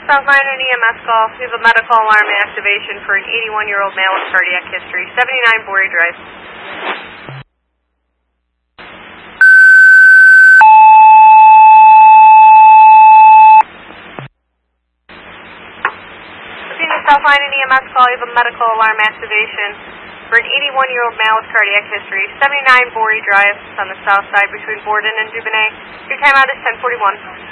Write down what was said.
South Line and EMS call. We have a medical alarm activation for an 81-year-old male with cardiac history, 79 Borey Drive. South Line and EMS call. You have a medical alarm activation for an 81-year-old male with cardiac history, 79 Borey Drive. It's on the south side between Borden and Dubonnet. Your timeout is 10:41.